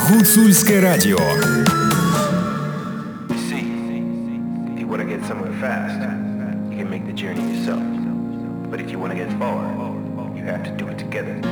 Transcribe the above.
Гуцульське радіо. If you want to get somewhere fast, you can make the journey yourself. But if you want to get far, you have to do it together.